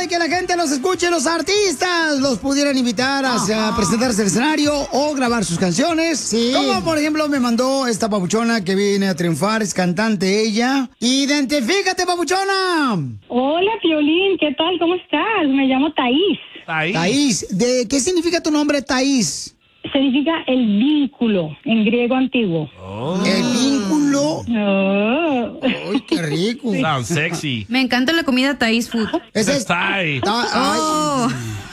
de que la gente los escuche, los artistas los pudieran invitar a presentarse al escenario o grabar sus canciones. Sí. Como por ejemplo me mandó esta papuchona que viene a triunfar, es cantante ella. ¡Identifícate, papuchona! Hola, Piolín, ¿qué tal? ¿Cómo estás? Me llamo Thaís. Thaís, ¿de qué significa tu nombre, Thaís? Significa el vínculo, en griego antiguo. El vínculo. Oh. ¡Ay, qué rico! Sounds sexy. Me encanta la comida Thais food. Ese es Thai. Oh,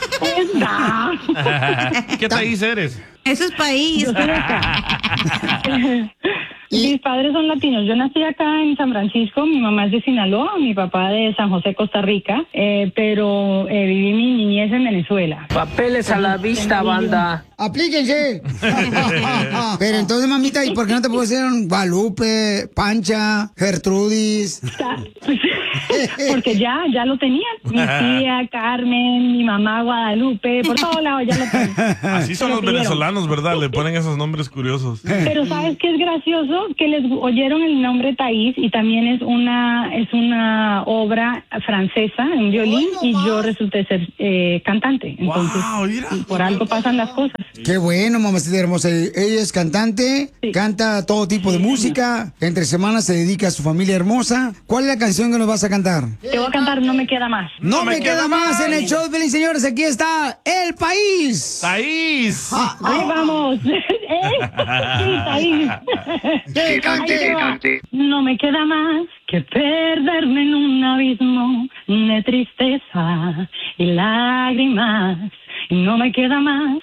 ¿Qué país eres? eso es país. Yo soy de acá. Mis padres son latinos. Yo nací acá en San Francisco. Mi mamá es de Sinaloa, mi papá de San José, Costa Rica. Pero viví mi niñez en Venezuela. Papeles a la vista, banda. ¡Aplíquense! Pero entonces, mamita, ¿y por qué no te puedo decir Guadalupe, Pancha, Gertrudis? Porque ya lo tenían. Mi tía Carmen, mi mamá Guadalupe, por todos lados ya lo tenían. Así son los venezolanos, ¿verdad? Le ponen esos nombres curiosos. Pero ¿sabes qué es gracioso? Que les oyeron el nombre Thaís y también es una obra francesa en violín y yo resulté ser cantante. Entonces, por algo pasan las cosas. Qué bueno, mamacita hermosa. Ella es cantante, canta todo tipo de música. Entre semanas se dedica a su familia hermosa. ¿Cuál es la canción que nos vas a cantar? Te voy a cantar No me queda más. No me queda más en el show de Pelín, señores. Aquí está El País. ¡Thaís! Ahí vamos. Sí, Thaís. ¡Que cante! No me queda más que perderme en un abismo de tristeza y lágrimas. Y no me queda más